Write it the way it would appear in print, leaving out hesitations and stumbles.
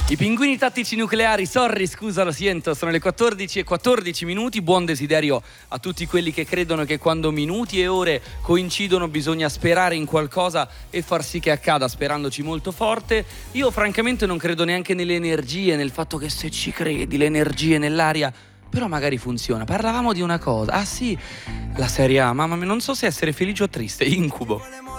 I pinguini tattici nucleari, sorry, scusa, lo sento, sono le 14:14. Buon desiderio a tutti quelli che credono che quando minuti e ore coincidono bisogna sperare in qualcosa e far sì che accada, sperandoci molto forte. Io francamente non credo neanche nelle energie, nel fatto che se ci credi, le energie nell'aria, però magari funziona. Parlavamo di una cosa, ah sì, la Serie A, mamma mia, non so se essere felice o triste, incubo.